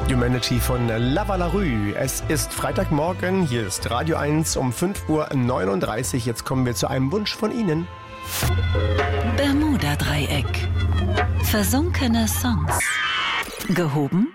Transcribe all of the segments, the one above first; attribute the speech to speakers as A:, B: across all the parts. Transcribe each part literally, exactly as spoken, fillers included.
A: Humanity von Lava La Rue. Es ist Freitagmorgen, hier ist Radio eins um fünf Uhr neununddreißig. Jetzt kommen wir zu einem Wunsch von Ihnen.
B: Bermuda-Dreieck. Versunkene Songs. Gehoben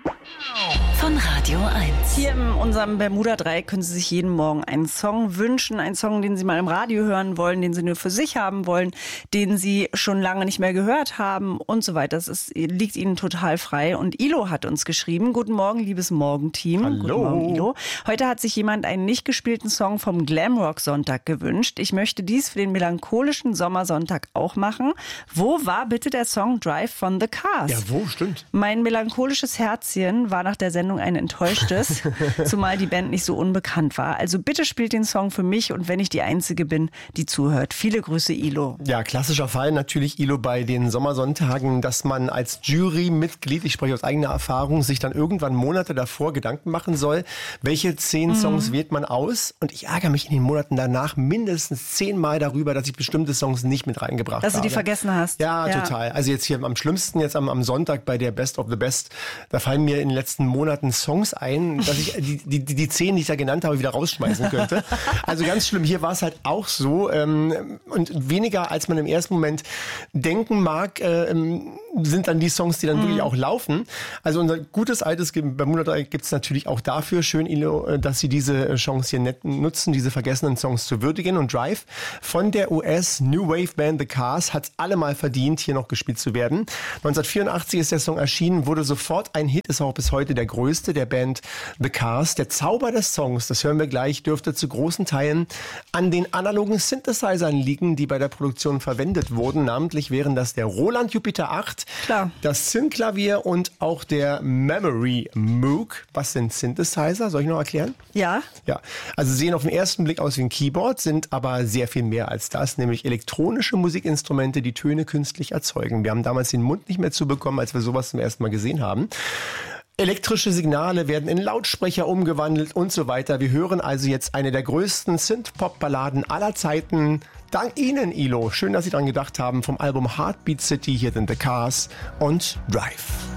B: von Radio eins.
C: Hier in unserem Bermuda-Dreieck können Sie sich jeden Morgen einen Song wünschen. Einen Song, den Sie mal im Radio hören wollen, den Sie nur für sich haben wollen, den Sie schon lange nicht mehr gehört haben und so weiter. Das ist, liegt Ihnen total frei. Und Ilo hat uns geschrieben. Guten Morgen, liebes Morgenteam.
A: Hallo.
C: Guten Morgen, Ilo. Heute hat sich jemand einen nicht gespielten Song vom Glamrock-Sonntag gewünscht. Ich möchte dies für den melancholischen Sommersonntag auch machen. Wo war bitte der Song Drive von The Cars?
A: Ja, wo? Stimmt.
C: Mein melancholisches Herzchen war nach der Sendung ein enttäuschtes, zumal die Band nicht so unbekannt war. Also bitte spielt den Song für mich und wenn ich die Einzige bin, die zuhört. Viele Grüße, Ilo.
A: Ja, klassischer Fall natürlich, Ilo, bei den Sommersonntagen, dass man als Jurymitglied, ich spreche aus eigener Erfahrung, sich dann irgendwann Monate davor Gedanken machen soll, welche zehn mhm. Songs wählt man aus. Und ich ärgere mich in den Monaten danach mindestens zehnmal darüber, dass ich bestimmte Songs nicht mit reingebracht
C: dass
A: habe.
C: Dass du die vergessen hast.
A: Ja, ja, total. Also jetzt hier am schlimmsten, jetzt am, am Sonntag bei der Best of the Best, da fallen mir in den letzten Monaten Songs ein, dass ich die, die, die, die zehn, die ich da genannt habe, wieder rausschmeißen könnte. Also ganz schlimm. Hier war es halt auch so. Ähm, und weniger, als man im ersten Moment denken mag, äh, sind dann die Songs, die dann mhm. wirklich auch laufen. Also unser gutes altes Bermuda-Dreieck gibt es natürlich auch dafür. Schön, Ilo, dass Sie diese Chance hier net- nutzen, diese vergessenen Songs zu würdigen. Und Drive von der U S New Wave Band The Cars hat es allemal verdient, hier noch gespielt zu werden. neunzehnhundertvierundachtzig ist der Song erschienen, wurde sofort ein Hit, ist auch bis heute der größte der Band The Cars. Der Zauber des Songs, das hören wir gleich, dürfte zu großen Teilen an den analogen Synthesizern liegen, die bei der Produktion verwendet wurden. Namentlich wären das der Roland Jupiter acht,
C: Klar.
A: das Synth-Klavier und auch der Memory Moog. Was sind Synthesizer? Soll ich noch erklären?
C: Ja.
A: Ja, also sehen auf den ersten Blick aus wie ein Keyboard, sind aber sehr viel mehr als das, nämlich elektronische Musikinstrumente, die Töne künstlich erzeugen. Wir haben damals den Mund nicht mehr zubekommen, als wir sowas zum ersten Mal gesehen haben. Elektrische Signale werden in Lautsprecher umgewandelt und so weiter. Wir hören also jetzt eine der größten Synth-Pop-Balladen aller Zeiten. Dank Ihnen, Ilo. Schön, dass Sie daran gedacht haben. Vom Album Heartbeat City, hier sind The Cars und Drive.